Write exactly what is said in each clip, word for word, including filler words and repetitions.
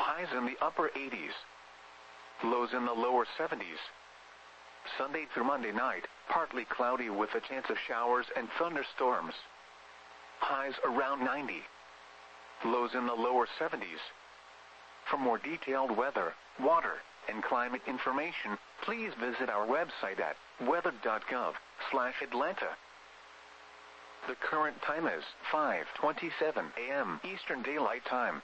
Highs in the upper eighties. Lows in the lower seventies. Sunday through Monday night, partly cloudy with a chance of showers and thunderstorms. Highs around ninety. Lows in the lower seventies. For more detailed weather, water, and climate information, please visit our website at weather dot gov slash Atlanta. The current time is five twenty-seven a m Eastern Daylight Time.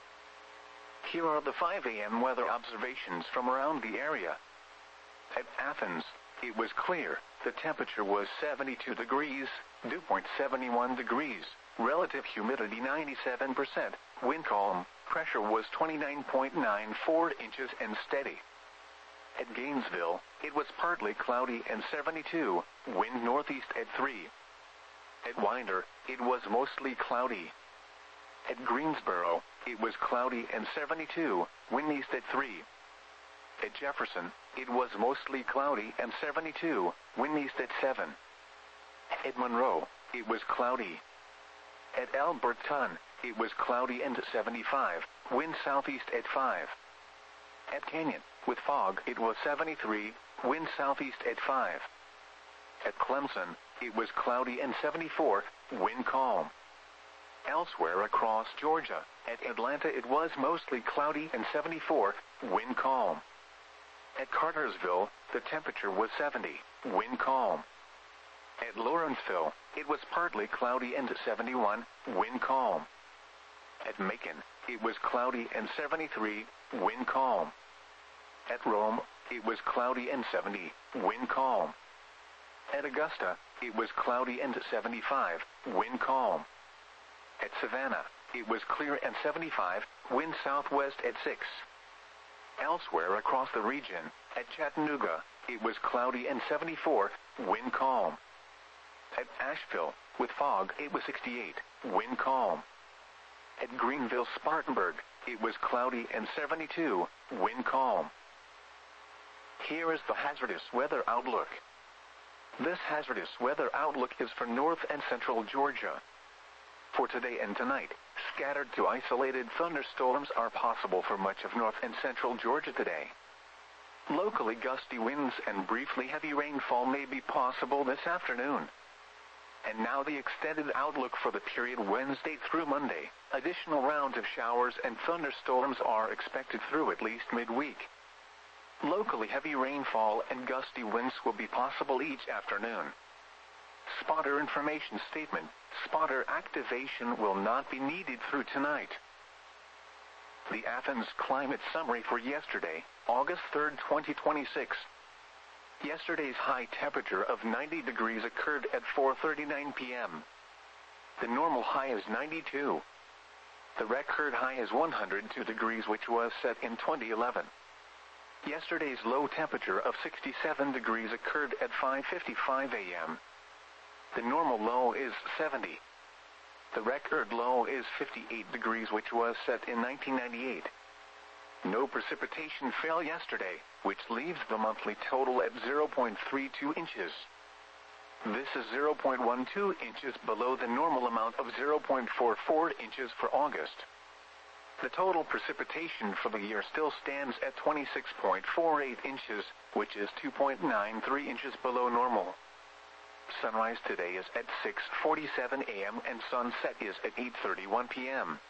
Here are the five a m weather observations from around the area. At Athens, it was clear. The temperature was seventy-two degrees, dew point seventy-one degrees, relative humidity ninety-seven percent, wind calm, pressure was twenty-nine point nine four inches and steady. At Gainesville, it was partly cloudy and seventy-two, wind northeast at three. At Winder, it was mostly cloudy. At Greensboro, it was cloudy and seventy-two, wind east at three. At Jefferson, it was mostly cloudy and seventy-two, wind east at seven. At Monroe, it was cloudy. At Alberton, it was cloudy and seventy-five, wind southeast at five. At Canyon, with fog, it was seventy-three, wind southeast at five. At Clemson, it was cloudy and seventy-four, wind calm. Elsewhere across Georgia, at Atlanta it was mostly cloudy and seventy-four, wind calm. At Cartersville, the temperature was seventy, wind calm. At Lawrenceville, it was partly cloudy and seventy-one, wind calm. At Macon, it was cloudy and seventy-three, wind calm. At Rome, it was cloudy and seventy, wind calm. At Augusta, it was cloudy and seventy-five, wind calm. At Savannah, it was clear and seventy-five, wind southwest at six. Elsewhere across the region, at Chattanooga, it was cloudy and seventy-four, wind calm. At Asheville, with fog, it was sixty-eight, wind calm. At Greenville-Spartanburg, it was cloudy and seventy-two, wind calm. Here is the hazardous weather outlook. This hazardous weather outlook is for north and central Georgia. For today and tonight, scattered to isolated thunderstorms are possible for much of north and central Georgia today. Locally gusty winds and briefly heavy rainfall may be possible this afternoon. And now the extended outlook for the period Wednesday through Monday. Additional rounds of showers and thunderstorms are expected through at least midweek. Locally heavy rainfall and gusty winds will be possible each afternoon. Spotter information statement. Spotter activation will not be needed through tonight. The Athens climate summary for yesterday, August third, twenty twenty-six. Yesterday's high temperature of ninety degrees occurred at four thirty-nine p m The normal high is ninety-two. The record high is one hundred two degrees, which was set in twenty eleven. Yesterday's low temperature of sixty-seven degrees occurred at five fifty-five a m The normal low is seventy. The record low is fifty-eight degrees, which was set in nineteen ninety-eight. No precipitation fell yesterday, which leaves the monthly total at zero point three two inches. This is zero point one two inches below the normal amount of zero point four four inches for August. The total precipitation for the year still stands at twenty-six point four eight inches, which is two point nine three inches below normal. Sunrise today is at six forty-seven a m and sunset is at eight thirty-one p m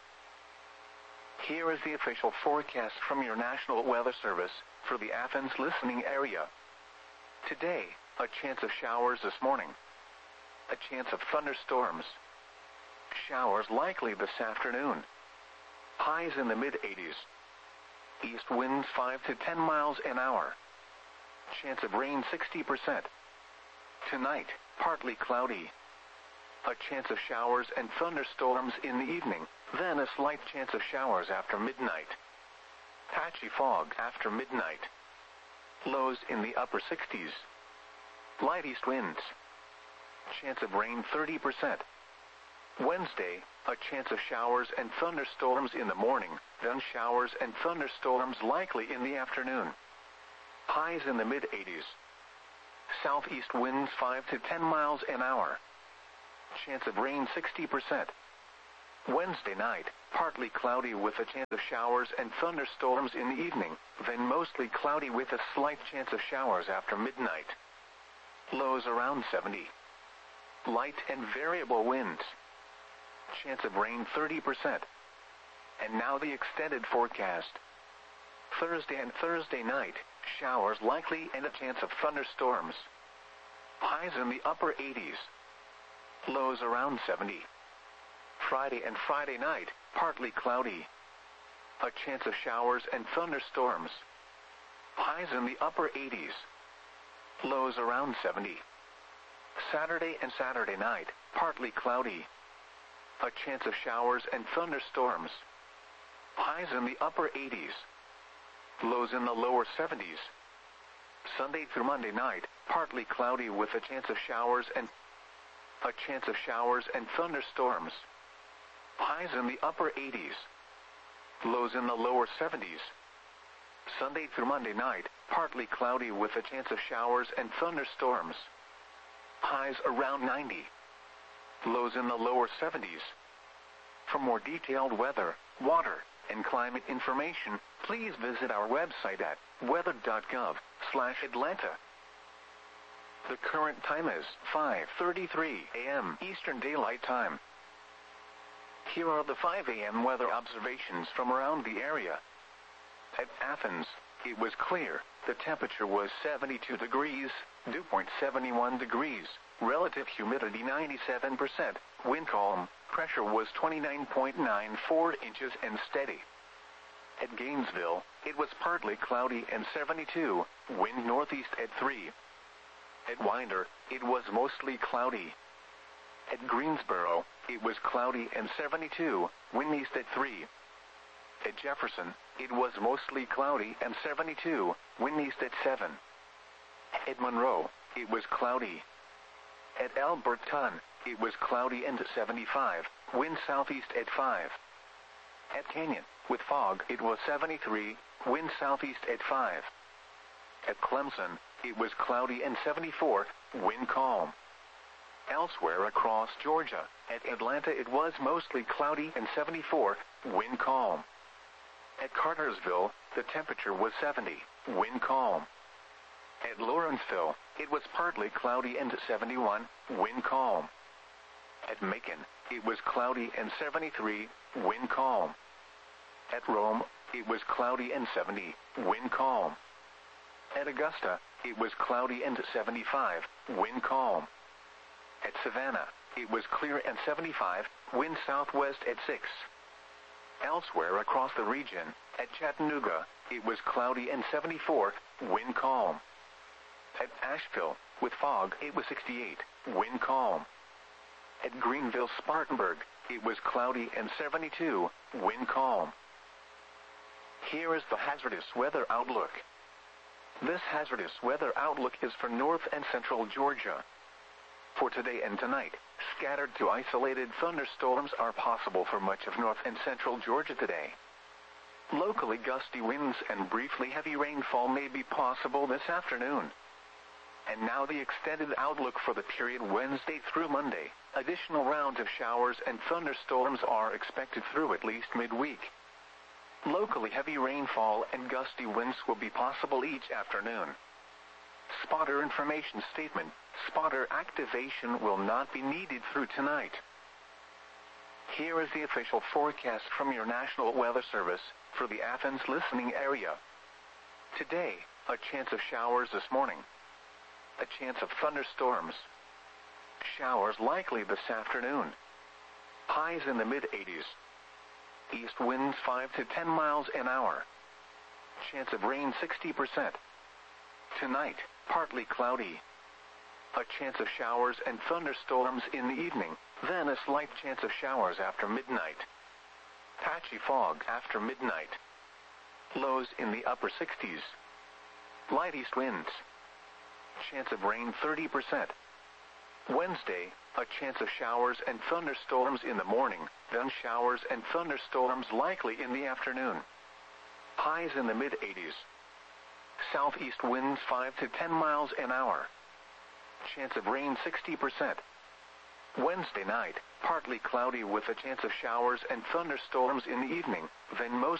Here is the official forecast from your National Weather Service for the Athens listening area. Today, a chance of showers this morning. A chance of thunderstorms. Showers likely this afternoon. Highs in the mid eighties. East winds five to ten miles an hour. Chance of rain sixty percent. Tonight, partly cloudy. A chance of showers and thunderstorms in the evening, then a slight chance of showers after midnight. Patchy fog after midnight. Lows in the upper sixties. Light east winds. Chance of rain thirty percent. Wednesday, a chance of showers and thunderstorms in the morning, then showers and thunderstorms likely in the afternoon. Highs in the mid eighties. Southeast winds five to ten miles an hour. Chance of rain sixty percent. Wednesday night, partly cloudy with a chance of showers and thunderstorms in the evening, then mostly cloudy with a slight chance of showers after midnight. Lows around seventy. Light and variable winds. Chance of rain thirty percent. And now the extended forecast. Thursday and Thursday night, showers likely and a chance of thunderstorms. Highs in the upper eighties. Lows around seventy. Friday and Friday night, partly cloudy. A chance of showers and thunderstorms. Highs in the upper eighties. Lows around seventy. Saturday and Saturday night, partly cloudy. A chance of showers and thunderstorms. Highs in the upper eighties. Lows in the lower seventies. Sunday through Monday night, partly cloudy with a chance of showers and a chance of showers and thunderstorms. Highs in the upper eighties. Lows in the lower seventies. Sunday through Monday night, partly cloudy with a chance of showers and thunderstorms. Highs around ninety. Lows in the lower seventies. For more detailed weather, water, and climate information, please visit our website at weather dot gov slash Atlanta. The current time is five thirty-three a m Eastern Daylight Time. Here are the five a m weather observations from around the area. At Athens, it was clear. The temperature was seventy-two degrees, dew point seventy-one degrees, relative humidity ninety-seven percent, wind calm, pressure was twenty-nine point nine four inches and steady. At Gainesville, it was partly cloudy and seventy-two, wind northeast at three. At Winder, it was mostly cloudy. At Greensboro, it was cloudy and seventy-two, wind east at three. At Jefferson, it was mostly cloudy and seventy-two, wind east at seven. At Monroe, it was cloudy. At Alberton, it was cloudy and seventy-five, wind southeast at five. At Canyon, with fog, it was seventy-three, wind southeast at five. At Clemson, it was cloudy and seventy-four, wind calm. Elsewhere across Georgia, at Atlanta it was mostly cloudy and seventy-four, wind calm. At Cartersville, the temperature was seventy, wind calm. At Lawrenceville, it was partly cloudy and seventy-one, wind calm. At Macon, it was cloudy and seventy-three, wind calm. At Rome, it was cloudy and seventy, wind calm. At Augusta, it was cloudy and seventy-five, wind calm. At Savannah, it was clear and seventy-five, wind southwest at six. Elsewhere across the region, at Chattanooga, it was cloudy and seventy-four, wind calm. At Asheville, with fog, it was sixty-eight, wind calm. At Greenville-Spartanburg, it was cloudy and seventy-two, wind calm. Here is the hazardous weather outlook. This hazardous weather outlook is for north and central Georgia. For today and tonight, scattered to isolated thunderstorms are possible for much of north and central Georgia today. Locally gusty winds and briefly heavy rainfall may be possible this afternoon. And now the extended outlook for the period Wednesday through Monday. Additional rounds of showers and thunderstorms are expected through at least midweek. Locally heavy rainfall and gusty winds will be possible each afternoon. Spotter information statement. Spotter activation will not be needed through tonight. Here is the official forecast from your National Weather Service for the Athens listening area. Today, a chance of showers this morning. A chance of thunderstorms. Showers likely this afternoon. Highs in the mid eighties. East winds five to ten miles an hour. Chance of rain sixty percent. Tonight, partly cloudy. A chance of showers and thunderstorms in the evening, then a slight chance of showers after midnight. Patchy fog after midnight. Lows in the upper sixties. Light east winds. Chance of rain thirty percent. Wednesday, a chance of showers and thunderstorms in the morning, then showers and thunderstorms likely in the afternoon. Highs in the mid eighties. Southeast winds five to ten miles an hour. Chance of rain sixty percent. Wednesday night, partly cloudy with a chance of showers and thunderstorms in the evening, then most